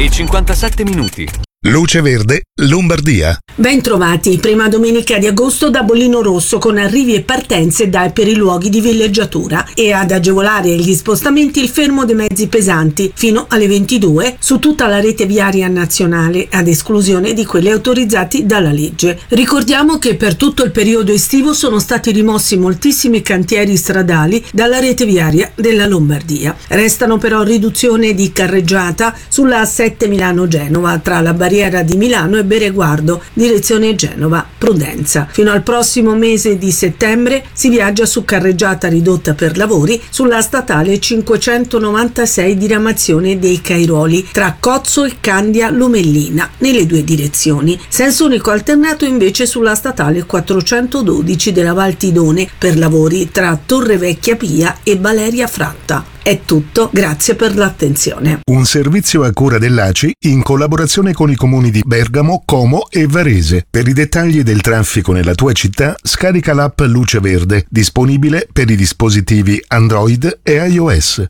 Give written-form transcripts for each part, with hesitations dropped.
e 57 minuti. Luce Verde, Lombardia. Ben trovati, prima domenica di agosto da Bollino Rosso con arrivi e partenze per i luoghi di villeggiatura e ad agevolare gli spostamenti il fermo dei mezzi pesanti fino alle 22 su tutta la rete viaria nazionale ad esclusione di quelli autorizzati dalla legge. Ricordiamo che per tutto il periodo estivo sono stati rimossi moltissimi cantieri stradali dalla rete viaria della Lombardia. Restano però riduzione di carreggiata sulla A7 Milano-Genova tra la barriera di Milano e Bereguardo, direzione Genova-Prudenza. Fino al prossimo mese di settembre si viaggia su carreggiata ridotta per lavori sulla statale 596 diramazione dei Cairoli tra Cozzo e Candia Lomellina nelle due direzioni. Senso unico alternato invece sulla statale 412 della Val Tidone per lavori tra Torrevecchia Pia e Valeria Fratta. È tutto, grazie per l'attenzione. Un servizio a cura dell'ACI in collaborazione con i comuni di Bergamo, Como e Varese. Per i dettagli del traffico nella tua città, scarica l'app Luce Verde, disponibile per i dispositivi Android e iOS.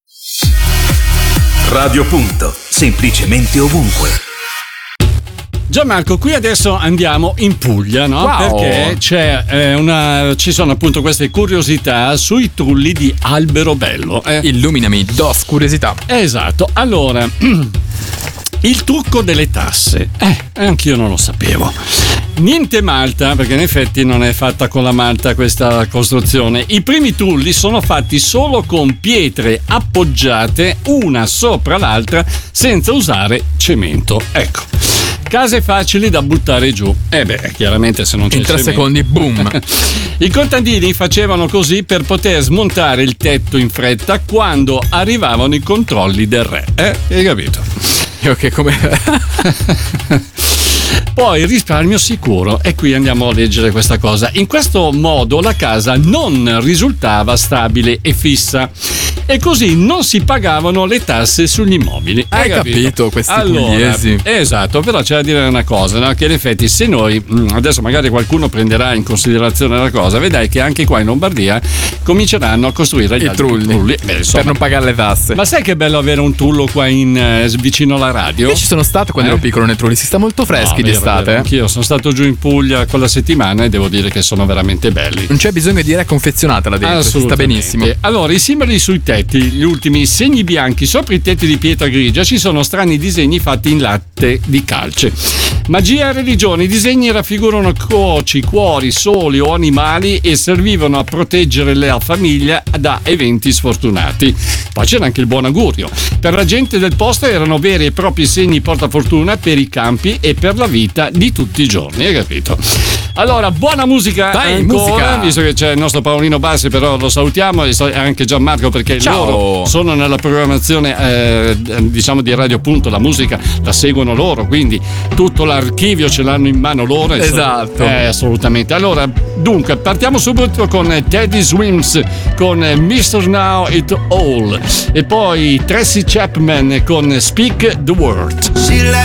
Radio Punto, semplicemente ovunque. Gianmarco, qui adesso andiamo in Puglia, no? Wow. Perché ci sono appunto queste curiosità sui trulli di Alberobello. Illuminami, dos curiosità. Esatto, allora il trucco delle tasse. Anch'io non lo sapevo. Niente malta, perché in effetti non è fatta con la malta questa costruzione. I primi trulli sono fatti solo con pietre appoggiate una sopra l'altra senza usare cemento. Ecco. Case facili da buttare giù. Chiaramente se non c'è in 3 secondi, boom. I contadini facevano così per poter smontare il tetto in fretta quando arrivavano i controlli del re. Hai capito? Io che come... Poi risparmio sicuro, e qui andiamo a leggere questa cosa. In questo modo la casa non risultava stabile e fissa e così non si pagavano le tasse sugli immobili. Hai capito questi allora, pugliesi? Esatto, però c'è da dire una cosa, no? Che in effetti se noi, adesso magari qualcuno prenderà in considerazione la cosa, vedrai che anche qua in Lombardia cominceranno a costruire gli altri trulli. Per non pagare le tasse. Ma sai che bello avere un trullo qua vicino alla radio? Io ci sono stato quando ero piccolo nei trulli, si sta molto freschi d'estate. Anch'io sono stato giù in Puglia quella settimana e devo dire che sono veramente belli. Non c'è bisogno di aria confezionata là dentro, si sta benissimo. Allora, i simboli sui tetti, gli ultimi segni bianchi sopra i tetti di pietra grigia, ci sono strani disegni fatti in latte di calce. Magia e religione, i disegni raffigurano croci, cuori, soli o animali e servivano a proteggere la famiglia da eventi sfortunati. Poi c'era anche il buon augurio. Per la gente del posto erano veri e propri segni portafortuna per i campi e per la vita di tutti i giorni, hai capito? Allora, buona musica. Dai, ancora, musica. visto che c'è il nostro Paolino Bassi, però lo salutiamo, e anche Gianmarco, perché loro sono nella programmazione diciamo di Radio Punto, la musica la seguono loro, quindi tutto l'archivio ce l'hanno in mano loro. Esatto. Assolutamente. Allora, dunque, partiamo subito con Teddy Swims con Mr. Now It All e poi Tracy Chapman con Speak the Word.